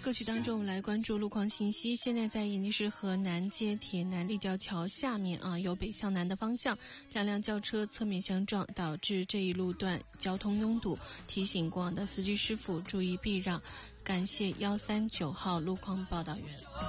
歌曲当中，我们来关注路况信息。现在在伊尼市河南街铁南立交桥下面由北向南的方向，两辆轿车侧面相撞，导致这一路段交通拥堵。提醒过往的司机师傅注意避让。感谢139号路况报道员。